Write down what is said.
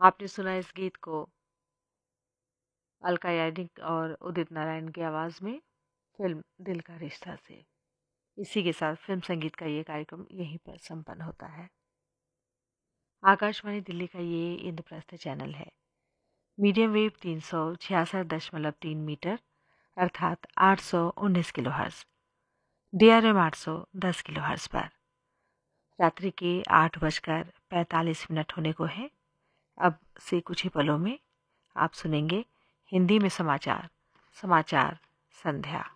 आपने सुना इस गीत को अलका याग्निक और उदित नारायण की आवाज़ में फिल्म दिल का रिश्ता से। इसी के साथ फिल्म संगीत का ये कार्यक्रम यहीं पर संपन्न होता है। आकाशवाणी दिल्ली का ये इंद्रप्रस्थ चैनल है। मीडियम वेव 366.3 मीटर अर्थात 819 किलोहर्ट्ज़, DRM 810 किलोहर्ट्ज़ पर रात्रि के 8:45 होने को है। अब से कुछ ही पलों में आप सुनेंगे हिंदी में समाचार संध्या।